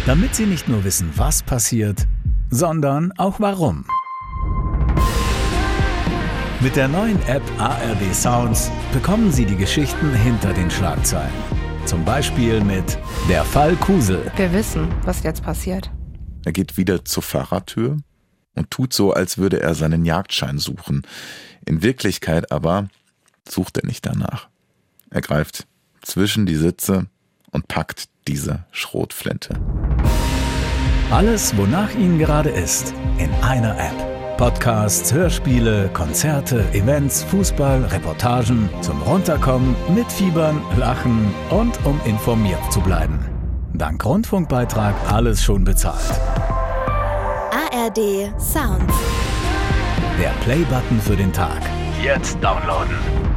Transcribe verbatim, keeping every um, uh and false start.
Damit Sie nicht nur wissen, was passiert, sondern auch warum. Mit der neuen App A R D Sounds bekommen Sie die Geschichten hinter den Schlagzeilen. Zum Beispiel mit Der Fall Kusel. Wir wissen, was jetzt passiert. Er geht wieder zur Fahrertür und tut so, als würde er seinen Jagdschein suchen. In Wirklichkeit aber sucht er nicht danach. Er greift zwischen die Sitze und packt diese Schrotflinte. Alles, wonach Ihnen gerade ist, in einer App. Podcasts, Hörspiele, Konzerte, Events, Fußball, Reportagen, zum Runterkommen, mitfiebern, lachen und um informiert zu bleiben. Dank Rundfunkbeitrag alles schon bezahlt. A R D Sounds. Der Play-Button für den Tag. Jetzt downloaden.